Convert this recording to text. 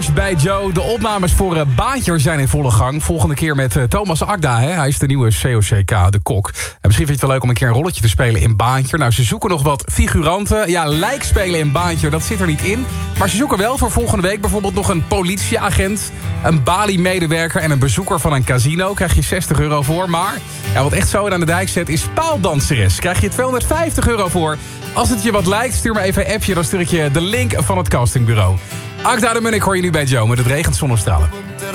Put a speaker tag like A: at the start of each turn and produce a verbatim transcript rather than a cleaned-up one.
A: Bij Joe, de opnames voor uh, Baantje zijn in volle gang. Volgende keer met uh, Thomas Akda, hè? Hij is de nieuwe C O C K, de kok. En misschien vind je het wel leuk om een keer een rolletje te spelen in Baantje. Nou, ze zoeken nog wat figuranten. Ja, lijkspelen in Baantje, dat zit er niet in. Maar ze zoeken wel voor volgende week bijvoorbeeld nog een politieagent, een Bali-medewerker en een bezoeker van een casino. Krijg je zestig euro voor. Maar ja, wat echt zo aan de dijk zet is paaldanseres. Krijg je tweehonderdvijftig euro voor. Als het je wat lijkt, stuur me even een appje. Dan stuur ik je de link van het castingbureau. Akda de Munnik hoor je nu bij Joe met het regent zonnestralen.